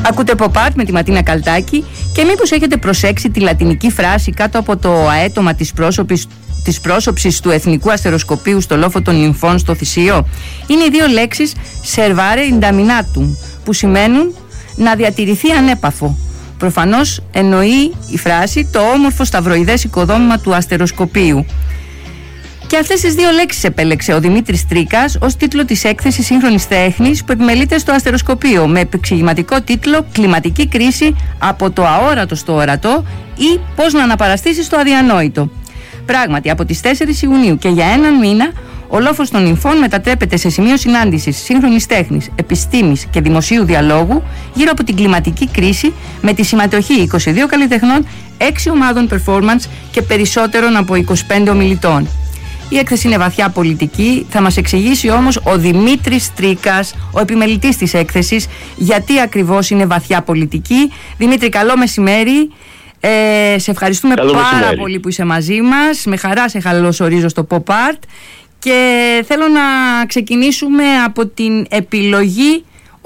Ακούτε Pop Art με τη Ματίνα Καλτάκη και μήπως έχετε προσέξει τη λατινική φράση κάτω από το αέτωμα της πρόσωψης του Εθνικού Αστεροσκοπείου στο λόφο των νυμφών στο Θησίο? Είναι οι δύο λέξεις servare indaminatum, που σημαίνουν να διατηρηθεί ανέπαφο. Προφανώς εννοεί η φράση το όμορφο σταυροειδές οικοδόμημα του αστεροσκοπείου. Και αυτές τις δύο λέξεις επέλεξε ο Δημήτρης Τρίκας ως τίτλο της έκθεσης σύγχρονης τέχνης που επιμελείται στο αστεροσκοπείο, με επεξηγηματικό τίτλο «Κλιματική κρίση από το αόρατο στο ορατό» ή «Πώς να αναπαραστήσεις το αδιανόητο». Πράγματι, από τις 4 Ιουνίου και για έναν μήνα, ο λόφος των νυμφών μετατρέπεται σε σημείο συνάντησης σύγχρονης τέχνης, επιστήμης και δημοσίου διαλόγου γύρω από την κλιματική κρίση, με τη συμμετοχή 22 καλλιτεχνών, 6 ομάδων performance και περισσότερων από 25 ομιλητών. Η έκθεση είναι βαθιά πολιτική, θα μας εξηγήσει όμως ο Δημήτρης Τρίκας, ο επιμελητής της έκθεσης, γιατί ακριβώς είναι βαθιά πολιτική. Δημήτρη, καλό μεσημέρι. Σε ευχαριστούμε πάρα πολύ που είσαι μαζί μας. Με χαρά σε καλωσορίζω στο Pop Art και θέλω να ξεκινήσουμε από την επιλογή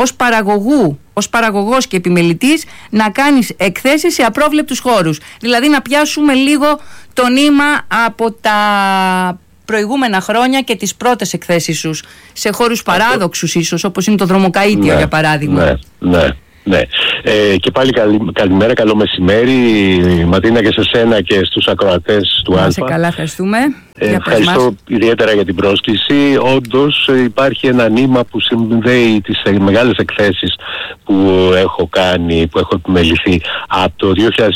ως παραγωγός και επιμελητής να κάνεις εκθέσεις σε απρόβλεπτους χώρους. Δηλαδή να πιάσουμε λίγο το νήμα από τα προηγούμενα χρόνια και τις πρώτες εκθέσεις σου σε χώρους παράδοξους ίσως, όπως είναι το Δρομοκαΐτιο, για παράδειγμα. Ναι. Και πάλι καλημέρα, καλό μεσημέρι, Ματίνα, και σε σένα και στους ακροατές του Αλφα. Σε καλά, ευχαριστούμε. Ευχαριστώ ιδιαίτερα για την πρόσκληση. Όντως υπάρχει ένα νήμα που συνδέει τις μεγάλες εκθέσεις που έχω κάνει, που έχω επιμεληθεί από το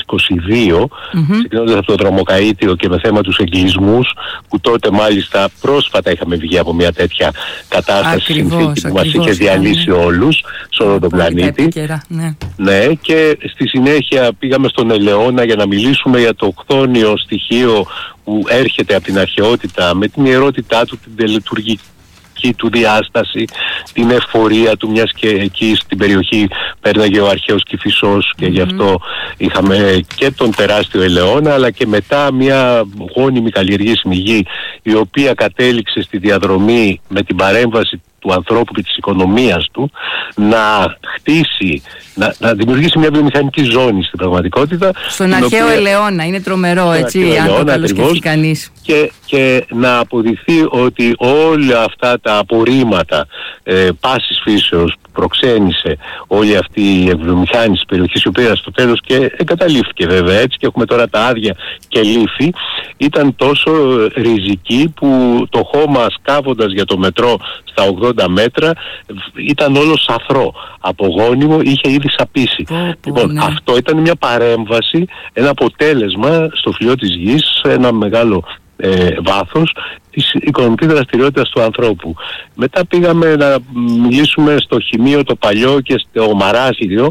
2022, ξεκινώντας από το Δρομοκαΐτιο και με θέμα τους εγκλισμούς, που τότε μάλιστα πρόσφατα είχαμε βγει από μια τέτοια κατάσταση, συνθήκη που μας είχε διαλύσει όλους σε όλο τον πλανήτη. Ναι, και στη συνέχεια πήγαμε στον Ελαιώνα για να μιλήσουμε για το χθόνιο στοιχείο που έρχεται από την αρχαιότητα, με την ιερότητά του, την τελετουργική του διάσταση, την εφορία του, μιας και εκεί στην περιοχή πέρναγε ο αρχαίος Κηφισός και γι' αυτό είχαμε και τον τεράστιο Ελαιώνα, αλλά και μετά μια γόνιμη καλλιεργήσιμη γη, η οποία κατέληξε στη διαδρομή με την παρέμβαση του ανθρώπου και της οικονομίας του να χτίσει, να δημιουργήσει μια βιομηχανική ζώνη στην πραγματικότητα. Στον αρχαίο Ελαιώνα, είναι τρομερό, έτσι, αν το καλοσκεφτεί κανείς. Και να αποδειχθεί ότι όλα αυτά τα απορρίμματα πάσης φύσεως που προξένησε όλη αυτή η βιομηχάνηση της περιοχής, η οποία στο τέλος και εγκαταλείφθηκε βέβαια, έτσι, και έχουμε τώρα τα άδεια και λύφη, ήταν τόσο ριζική που το χώμα σκάβοντας για το μετρό στα 80 μέτρα ήταν όλο σαθρό, απογόνιμο, είχε ήδη σαπίσει. Λοιπόν, αυτό ήταν μια παρέμβαση, ένα αποτέλεσμα στο φλοιό της γης, σε ένα μεγάλο βάθος της οικονομικής δραστηριότητας του ανθρώπου. Μετά πήγαμε να μιλήσουμε στο χημείο το παλιό και στο μαράσιδιο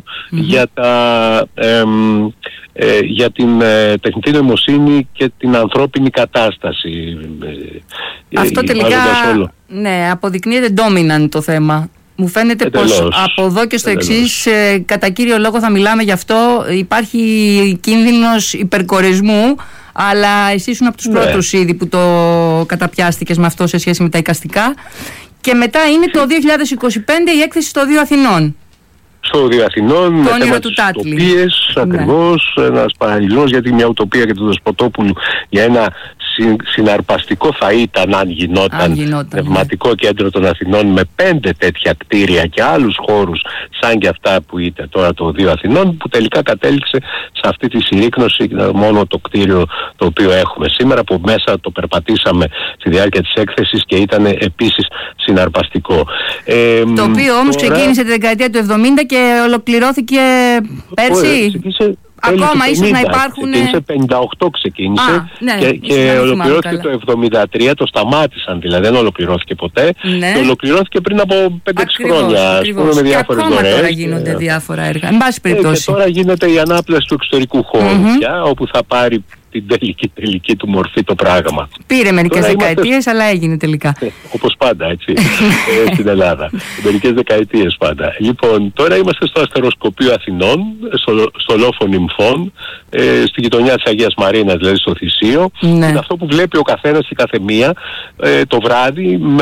για την τεχνητή νοημοσύνη και την ανθρώπινη κατάσταση. Αυτό τελικά αποδεικνύεται dominant το θέμα. Μου φαίνεται πως από εδώ και στο εξής, κατά κύριο λόγο θα μιλάμε γι' αυτό, υπάρχει κίνδυνος υπερκορισμού, αλλά εσύ ήσουν από τους πρώτους ήδη που το καταπιάστηκες με αυτό σε σχέση με τα εικαστικά. Και μετά είναι το 2025 η έκθεση στο Δίο Αθηνών. Στο Δίο Αθηνών, με θέμα τις ουτοπίες, ακριβώς, ένας παραλληλισμός, γιατί μια ουτοπία και του Δεσποτόπουλου για ένα συναρπαστικό θα ήταν αν γινόταν πνευματικό κέντρο των Αθηνών με 5 τέτοια κτίρια και άλλους χώρους σαν και αυτά που ήταν τώρα το Δίο Αθηνών, που τελικά κατέληξε σε αυτή τη συρρίκνωση, μόνο το κτίριο το οποίο έχουμε σήμερα, που μέσα το περπατήσαμε στη διάρκεια της έκθεσης και ήταν επίσης συναρπαστικό. Το οποίο όμως ξεκίνησε τη δεκαετία του 70 και ολοκληρώθηκε πέρσι. Ακόμα ίσως να υπάρχουν. Ξεκίνησε 58 ξεκίνησε και ολοκληρώθηκε το 73, το σταμάτησαν δηλαδή, δεν ολοκληρώθηκε ποτέ. Και ολοκληρώθηκε πριν από 5-6 χρόνια. Ακριβώς. Με διάφορες δωρεές. Και ακόμα τώρα γίνονται διάφορα έργα. Εν πάση περιπτώσει. Και τώρα γίνεται η ανάπλαση του εξωτερικού χώρου πια, όπου θα πάρει την τελική του μορφή το πράγμα. Πήρε μερικές δεκαετίες, αλλά έγινε τελικά. Όπως πάντα, έτσι, στην Ελλάδα. Μερικές δεκαετίες πάντα. Λοιπόν, τώρα είμαστε στο Αστεροσκοπείο Αθηνών, στο λόφο νυμφών, στη γειτονιά της Αγίας Μαρίνας, δηλαδή στο Θησίο. Είναι αυτό που βλέπει ο καθένας και κάθε μία το βράδυ, με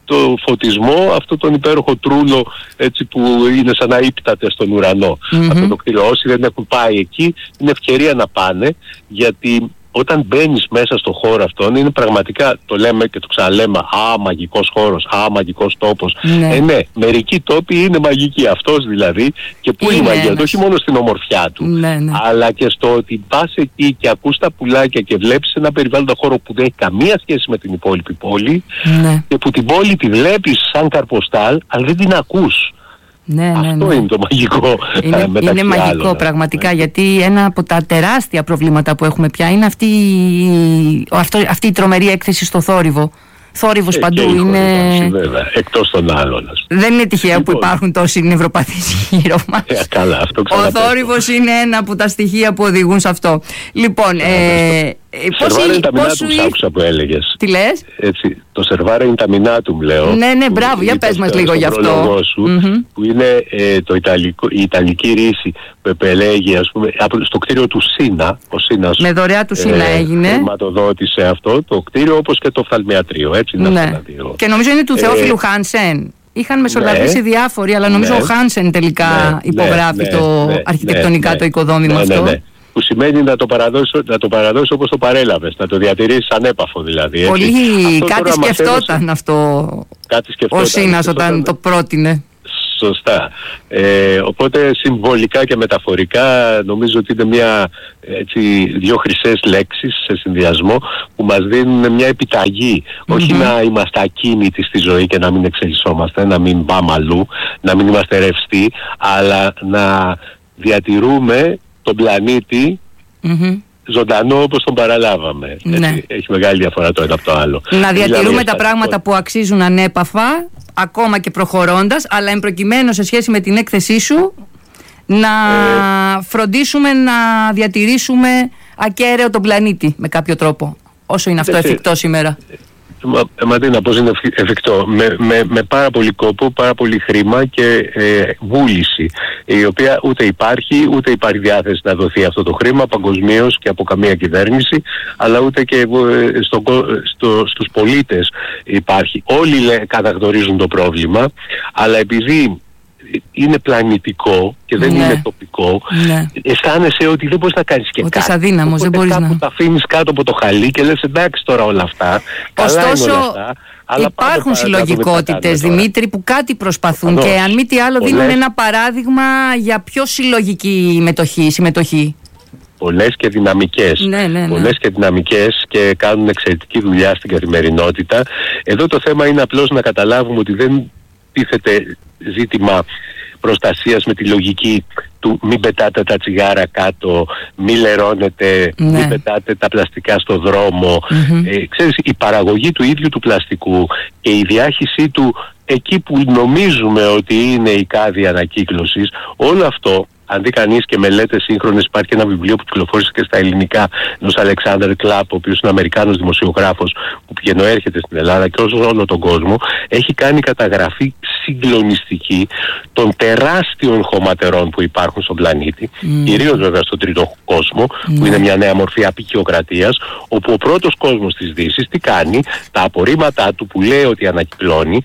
το φωτισμό, αυτό τον υπέροχο τρούλο έτσι, που είναι σαν να ύπταται στον ουρανό. Αυτό το κτίριο. Όσοι δεν έχουν πάει εκεί, είναι ευκαιρία να πάνε, γιατί όταν μπαίνεις μέσα στο χώρο αυτόν, είναι πραγματικά, το λέμε και το ξαναλέμε, μαγικός χώρος, μαγικός τόπος. Ναι, μερικοί τόποι είναι μαγικοί, αυτός δηλαδή, και πού είναι μαγεία, όχι μόνο στην ομορφιά του, αλλά και στο ότι πας εκεί και ακούς τα πουλάκια και βλέπεις ένα περιβάλλοντα χώρο που δεν έχει καμία σχέση με την υπόλοιπη πόλη, και που την πόλη τη βλέπεις σαν καρποστάλ, αλλά δεν την ακούς. Αυτό είναι το μαγικό. Είναι μαγικό πραγματικά, γιατί ένα από τα τεράστια προβλήματα που έχουμε πια είναι αυτή η τρομερή έκθεση στο θόρυβο. Θόρυβος παντού είναι. Εκτός των άλλων. Δεν είναι τυχαίο που υπάρχουν τόσοι νευροπαθείς γύρω μας. Ο θόρυβος είναι ένα από τα στοιχεία που οδηγούν σε αυτό. Λοιπόν, Σερβάρε τα μηνά του, άκουσα που έλεγες. Τι λες? Έτσι, το σερβάρε είναι τα μηνά του, λέω. Ναι, μπράβο, για πες μας λίγο γι' αυτό. Που είναι η ιταλική ρίση που επελέγει, ας πούμε, στο κτίριο του Σίνα. Ο Σίνας, με δωρεά του Σίνα έγινε. Χρηματοδότησε αυτό το κτίριο, όπως και το οφθαλμιατρίο. Έτσι είναι αυτά τα δύο. Και νομίζω είναι του Θεόφιλου Χάνσεν. Είχαν μεσολαβήσει διάφοροι, αλλά νομίζω ο Χάνσεν τελικά υπογράφει το αρχιτεκτονικά το οικοδόμημα αυτό. Που σημαίνει να το παραδώσει όπως το παρέλαβες, να το διατηρήσεις ανέπαφο δηλαδή. Πολύ κάτι σκεφτόταν αυτό ο Σίνας όταν το πρότεινε. Σωστά. Οπότε συμβολικά και μεταφορικά νομίζω ότι είναι δύο χρυσές λέξεις σε συνδυασμό που μας δίνουν μια επιταγή. Όχι να είμαστε ακίνητοι στη ζωή και να μην εξελισσόμαστε, να μην πάμε αλλού, να μην είμαστε ρευστοί, αλλά να διατηρούμε τον πλανήτη ζωντανό όπως τον παραλάβαμε. Έχει μεγάλη διαφορά το ένα από το άλλο. Να διατηρούμε τα πράγματα που αξίζουν ανέπαφα, ακόμα και προχωρώντας, αλλά εν προκειμένου σε σχέση με την έκθεσή σου να φροντίσουμε να διατηρήσουμε ακέραιο τον πλανήτη με κάποιο τρόπο, όσο είναι αυτό εφικτό σήμερα. Ματίνα, πώς είναι εφικτό? Με πάρα πολύ κόπο, πάρα πολύ χρήμα και βούληση, η οποία ούτε υπάρχει διάθεση να δοθεί αυτό το χρήμα παγκοσμίως και από καμία κυβέρνηση, αλλά ούτε και στους πολίτες υπάρχει. Όλοι καταγνωρίζουν το πρόβλημα, αλλά επειδή είναι πλανητικό και δεν είναι τοπικό, αισθάνεσαι ότι δεν μπορείς να κάνεις και κάτι. Αδύναμος, δεν μπορείς να... τα αφήνεις κάτω από το χαλί και λες εντάξει τώρα όλα αυτά. Ωστόσο υπάρχουν συλλογικότητες, Δημήτρη, που κάτι προσπαθούν και αν μη τι άλλο δίνουν ένα παράδειγμα για πιο συλλογική συμμετοχή. Πολλές και δυναμικές. Πολλές και δυναμικές και κάνουν εξαιρετική δουλειά στην καθημερινότητα. Εδώ το θέμα είναι απλώς να καταλάβουμε ότι δεν τίθεται ζήτημα προστασίας με τη λογική του μην πετάτε τα τσιγάρα κάτω, μην λερώνετε, μην πετάτε τα πλαστικά στο δρόμο. Ξέρεις, η παραγωγή του ίδιου του πλαστικού και η διάχυσή του εκεί που νομίζουμε ότι είναι η κάδη ανακύκλωσης, όλο αυτό, αν δει κανείς και μελέτες σύγχρονες, υπάρχει ένα βιβλίο που κυκλοφόρησε και στα ελληνικά ενός Αλεξάνδρ Κλάπ, ο οποίος είναι Αμερικάνος δημοσιογράφος που πηγαινοέρχεται στην Ελλάδα και όσο όλο τον κόσμο, έχει κάνει καταγραφή συγκλονιστική των τεράστιων χωματερών που υπάρχουν στον πλανήτη, κυρίως βέβαια στον τρίτο κόσμο, που είναι μια νέα μορφή αποικιοκρατίας, όπου ο πρώτος κόσμος της Δύσης τι κάνει? Τα απορρίμματά του που λέει ότι ανακυκλώνει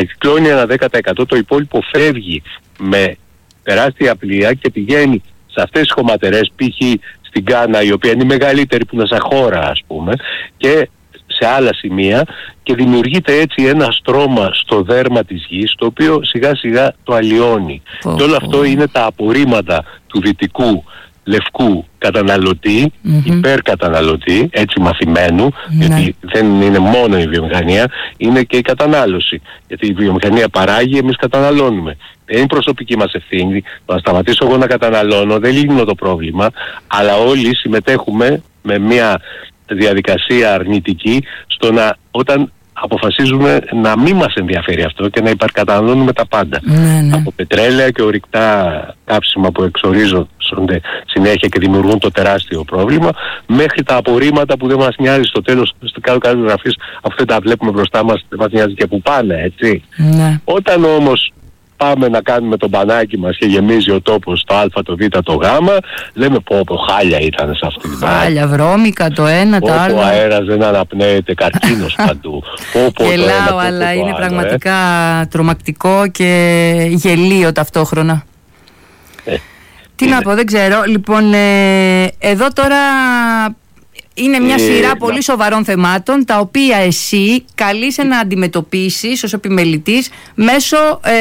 ένα 10%, το υπόλοιπο φεύγει με τεράστια πλοία και πηγαίνει σε αυτές τις χωματερές, π.χ. στην Γκάνα, η οποία είναι η μεγαλύτερη που είναι σαν χώρα, ας πούμε, και σε άλλα σημεία, και δημιουργείται έτσι ένα στρώμα στο δέρμα της γης, το οποίο σιγά σιγά το αλλοιώνει. Και όλο αυτό είναι τα απορρίμματα του δυτικού λευκού καταναλωτή, υπερκαταναλωτή, έτσι μαθημένου, γιατί δεν είναι μόνο η βιομηχανία, είναι και η κατανάλωση. Γιατί η βιομηχανία παράγει, εμείς καταναλώνουμε. Δεν είναι προσωπική μας ευθύνη. Να σταματήσω εγώ να καταναλώνω, δεν λύνω το πρόβλημα, αλλά όλοι συμμετέχουμε με μια διαδικασία αρνητική στο να, όταν αποφασίζουμε να μην μας ενδιαφέρει αυτό και να υπερκαταναλώνουμε τα πάντα. Από πετρέλαια και ορυκτά κάψιμα που εξορίζονται συνέχεια και δημιουργούν το τεράστιο πρόβλημα, μέχρι τα απορρίμματα που δεν μας νοιάζει στο τέλος, στο κάτω γραφής, αφού δεν τα βλέπουμε μπροστά μας, δεν μας νοιάζει και που πάνε, έτσι. Όταν όμως πάμε να κάνουμε το μπανάκι μας και γεμίζει ο τόπος το Α, το Β, το Γ, λέμε πω χάλια ήταν σε αυτή την ώρα. Χάλια, βρώμικα το ένα, το άλλο. Ο αέρας δεν αναπνέεται, καρκίνος παντού. Γελάω, αλλά είναι πραγματικά τρομακτικό και γελίο ταυτόχρονα. Τι να πω, δεν ξέρω. Λοιπόν, εδώ τώρα είναι μια σειρά πολύ σοβαρών θεμάτων, τα οποία εσύ καλείσαι να αντιμετωπίσεις ως επιμελητής μέσω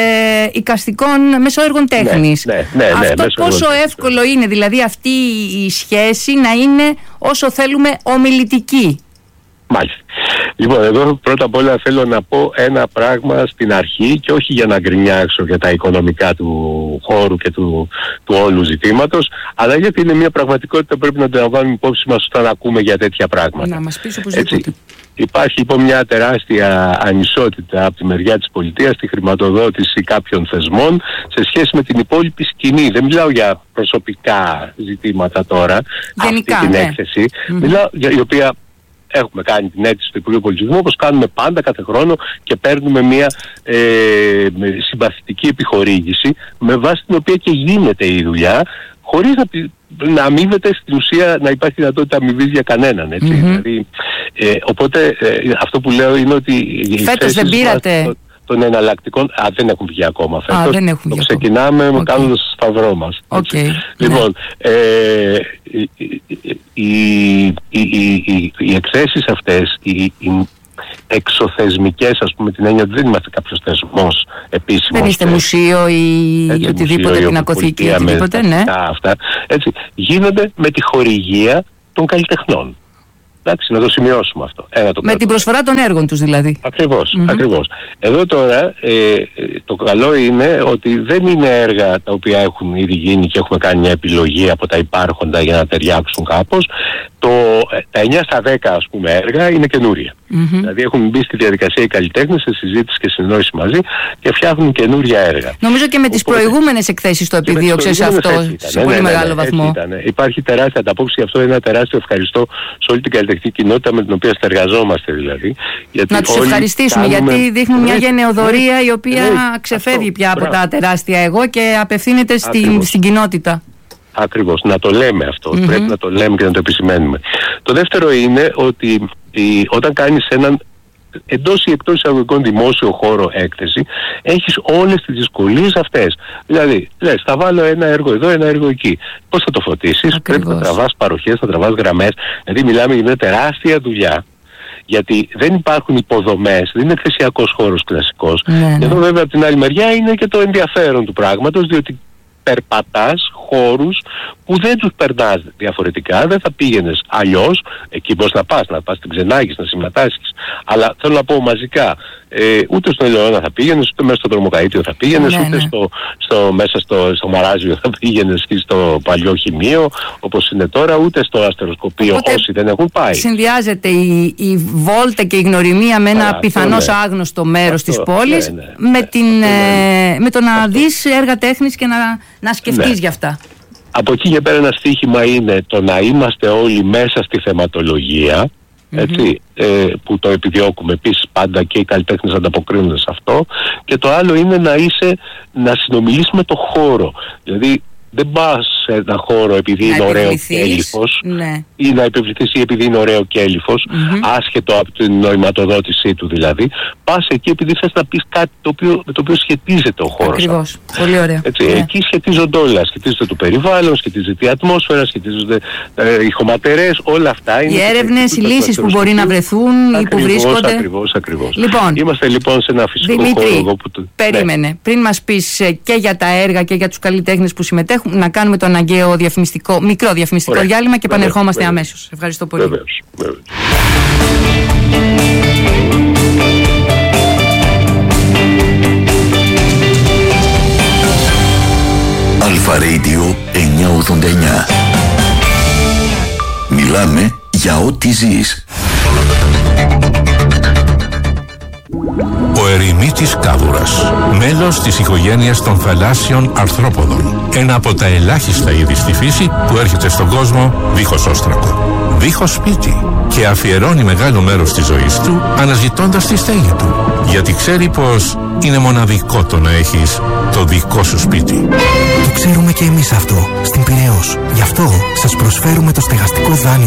μέσω έργων τέχνης. Αυτό πόσο εύκολο είναι, δηλαδή αυτή η σχέση να είναι όσο θέλουμε ομιλητική? Μάλιστα. Λοιπόν, εδώ πρώτα απ' όλα θέλω να πω ένα πράγμα στην αρχή, και όχι για να γκρινιάξω για τα οικονομικά του χώρου και του όλου ζητήματος, αλλά γιατί είναι μια πραγματικότητα που πρέπει να την λαμβάνουμε υπόψη μας όταν ακούμε για τέτοια πράγματα. Να μας πεις οπωσδήποτε. Υπάρχει λοιπόν μια τεράστια ανισότητα από τη μεριά της πολιτείας στη χρηματοδότηση κάποιων θεσμών σε σχέση με την υπόλοιπη σκηνή. Δεν μιλάω για προσωπικά ζητήματα τώρα, γενικά, αυτή την έκθεση. Μιλάω για η οποία έχουμε κάνει την αίτηση του Υπουργείου Πολιτισμού, όπως κάνουμε πάντα κάθε χρόνο, και παίρνουμε μια συμπαθητική επιχορήγηση, με βάση την οποία και γίνεται η δουλειά, χωρίς να αμείβεται στην ουσία, να υπάρχει δυνατότητα αμοιβής για κανέναν. Έτσι. Δηλαδή, οπότε αυτό που λέω είναι ότι φέτος δεν πήρατε των εναλλακτικών, δεν έχουν βγει ακόμα φέτος. Το ξεκινάμε κάνοντας το σταυρό μας. Λοιπόν, οι εκθέσεις αυτές, οι εξωθεσμικές, ας πούμε, την έννοια ότι δεν είμαστε κάποιος θεσμός επίσημος. Δεν είστε μουσείο ή οτιδήποτε, πινακοθήκη ή οτιδήποτε, ναι. Αυτά, έτσι, γίνονται με τη χορηγία των καλλιτεχνών. Εντάξει, να το σημειώσουμε αυτό. Με την προσφορά των έργων τους δηλαδή. Ακριβώς. Εδώ τώρα το καλό είναι ότι δεν είναι έργα τα οποία έχουν ήδη γίνει και έχουμε κάνει μια επιλογή από τα υπάρχοντα για να ταιριάξουν κάπως. Τα 9 στα 10, ας πούμε, έργα είναι καινούρια. Δηλαδή έχουν μπει στη διαδικασία οι καλλιτέχνες σε συζήτηση και συνεννόηση μαζί και φτιάχνουν καινούρια έργα. Νομίζω και με τις προηγούμενες εκθέσεις το επιδίωξες αυτό σε πολύ μεγάλο βαθμό. Υπάρχει τεράστια ανταπόκριση, γι' αυτό είναι ένα τεράστιο ευχαριστώ σε όλη την καλλιτεχνική κοινότητα με την οποία συνεργαζόμαστε δηλαδή. Να τους ευχαριστήσουμε, γιατί δείχνουν μια γενεοδορία η οποία ξεφεύγει πια από τα τεράστια εγώ και απευθύνεται στην κοινότητα. Ακριβώς, να το λέμε αυτό, πρέπει να το λέμε και να το επισημαίνουμε. Το δεύτερο είναι ότι όταν κάνεις έναν εντός ή εκτός εισαγωγικών δημόσιο χώρο έκθεση, έχεις όλες τις δυσκολίες αυτές. Δηλαδή, λες, θα βάλω ένα έργο εδώ, ένα έργο εκεί. Πώς θα το φωτίσεις? Πρέπει να τραβάς παροχές, να τραβάς γραμμές. Δηλαδή, μιλάμε για μια τεράστια δουλειά. Γιατί δεν υπάρχουν υποδομές, δεν είναι εκθεσιακός χώρος κλασικός. Εδώ βέβαια από την άλλη μεριά είναι και το ενδιαφέρον του πράγματος, διότι περπατάς χώρους που δεν τους περνάς διαφορετικά, δεν θα πήγαινες αλλιώς, εκεί μπορείς να πας στην Ξενάγης, να συμμετάσχεις, αλλά θέλω να πω μαζικά, ούτε στον Ελαιώνα θα πήγαινες, ούτε μέσα στο Δρομοκαΐτιο θα πήγαινες, ούτε μέσα στο Μαράζιο θα πήγαινες και στο παλιό χημείο, όπως είναι τώρα, ούτε στο αστεροσκοπείο. Οπότε, όσοι δεν έχουν πάει. Συνδυάζεται η βόλτα και η γνωριμία με ένα πιθανώς άγνωστο μέρος της πόλης, με το να δεις έργα τέχνης και να σκεφτείς γι' αυτά. Από εκεί και πέρα ένα στοίχημα είναι το να είμαστε όλοι μέσα στη θεματολογία, έτσι, που το επιδιώκουμε επίσης πάντα και οι καλλιτέχνες ανταποκρίνονται σε αυτό, και το άλλο είναι να συνομιλείς με το χώρο. Δηλαδή δεν πας σε ένα χώρο επειδή είναι ωραίο κέλυφος, ή να επιβληθείς ή επειδή είναι ωραίο κέλυφος, άσχετο από την νοηματοδότησή του δηλαδή. Πας εκεί επειδή θες να πεις κάτι με το οποίο σχετίζεται ο χώρος. Ακριβώς. Πολύ ωραία. Έτσι, εκεί σχετίζονται όλα. Σχετίζεται το περιβάλλον, σχετίζεται η ατμόσφαιρα, σχετίζονται οι χωματερές, όλα αυτά. Οι έρευνες, οι λύσεις που μπορεί να βρεθούν ή που βρίσκονται. Ακριβώς. Λοιπόν, είμαστε λοιπόν σε ένα φυσικό Δημήτρη, χώρο. Περίμενε. Πριν μας πεις και για τα έργα και για τους καλλιτέχνες που συμμετέχουν, να κάνουμε το αναγκαίο μικρό διαφημιστικό διάλειμμα και επανερχόμαστε αμέσως. Ευχαριστώ πολύ. Βεβαίως. Αλφα Radio 989. Μιλάμε για ό,τι ζεις. Ο ερημίτης κάβουρας. Μέλος της οικογένειας των θαλάσσιων αρθρόποδων. Ένα από τα ελάχιστα είδη στη φύση που έρχεται στον κόσμο δίχως όστρακο. Δίχως σπίτι. Και αφιερώνει μεγάλο μέρος της ζωής του αναζητώντας τη στέγη του. Γιατί ξέρει πως είναι μοναδικό το να έχεις το δικό σου σπίτι. Το ξέρουμε και εμείς αυτό στην Πειραιώς. Γι' αυτό σας προσφέρουμε το στεγαστικό δάνειο